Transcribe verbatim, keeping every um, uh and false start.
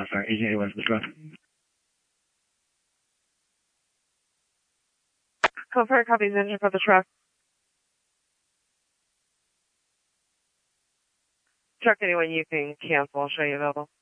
sorry, Agent eighty-one for the truck. Code four copies engine for the truck. Truck anyone you can cancel, I'll show you available.